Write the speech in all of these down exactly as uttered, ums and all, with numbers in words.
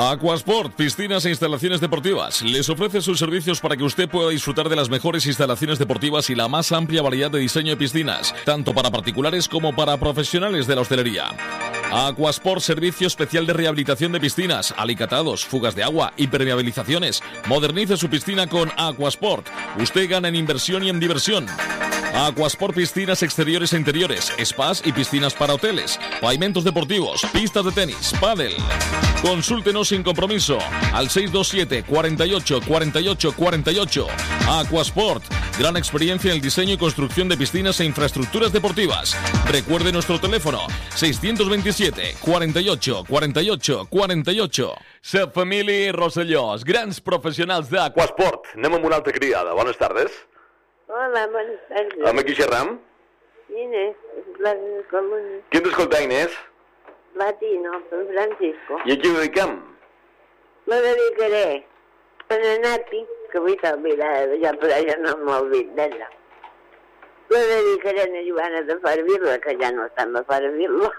Aquasport, piscinas e instalaciones deportivas. Les ofrece sus servicios para que usted pueda disfrutar de las mejores instalaciones deportivas y la más amplia variedad de diseño de piscinas, tanto para particulares como para profesionales de la hostelería. Aquasport, servicio especial de rehabilitación de piscinas, alicatados, fugas de agua, impermeabilizaciones. Modernice su piscina con Aquasport. Usted gana en inversión y en diversión. Aquasport, piscinas exteriores e interiores, spas y piscinas para hoteles, pavimentos deportivos, pistas de tenis, pádel. Consúltenos sin compromiso al seis dos siete, cuarenta y ocho, cuarenta y ocho, cuarenta y ocho. Aquasport, gran experiencia en el diseño y construcción de piscinas e infraestructuras deportivas. Recuerde nuestro teléfono seiscientos veintisiete, cuarenta y ocho, cuarenta y ocho, cuarenta y ocho. La família Rossellós, grans professionals d'Aquasport. Anem amb una altra criada. Bones tardes. Hola, buenas tardes. Amb qui xerram? Inés, la de Colònia. Qui ens escolta, Inés? Latino, San Francisco. I a qui ho dedicam? Lo dedicaré a la Nati, que avui s'ha oblidat, ja, però ja no m'olvid d'ella. Lo dedicaré a la Joana de Farvila, que ja no està a Farvila.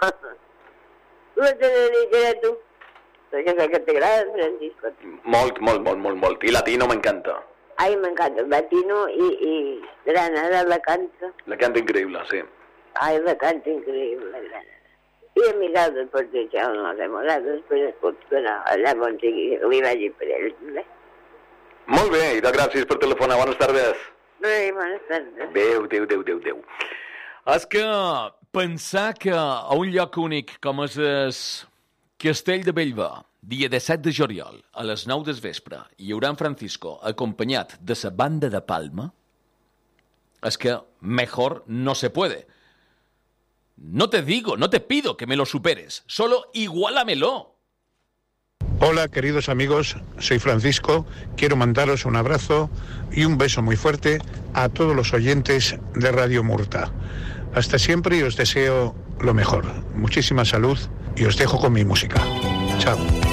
Lo te dedicaré a tu, perquè sé que t'agrada, Francisco. Molt, molt, molt, molt, molt. I latino m'encanta. Ay, me encanta, latino y, y Granada la canta. La canta increïble, sí. Ay, la canta increïble, Granada. I he mirat el porter, ja no l'he morat, després potser no, allà consegui, li vagi per ell. Bé. Molt bé, i de gràcies per telefonar. Bones tardes. Bé, bones tardes. Déu, Déu, Déu, Déu, Déu. És que pensar que a un lloc únic com és el Castell de Bellver, dia disset de juliol, a les nou del vespre, hi haurà en Francisco acompanyat de la banda de Palma, és que mejor no se puede. No te digo, no te pido que me lo superes, solo igualamelo. Hola, queridos amigos, soy Francisco. Quiero mandaros un abrazo y un beso muy fuerte a todos los oyentes de Radio Murta. Hasta siempre y os deseo lo mejor. Muchísima salud y os dejo con mi música. Chao.